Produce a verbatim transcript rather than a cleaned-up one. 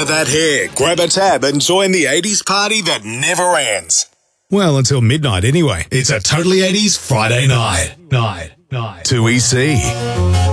of that hair, grab a tab and join the eighties party that never ends. Well, until midnight anyway. It's a Totally eighties Friday night. Night. Night. two E C.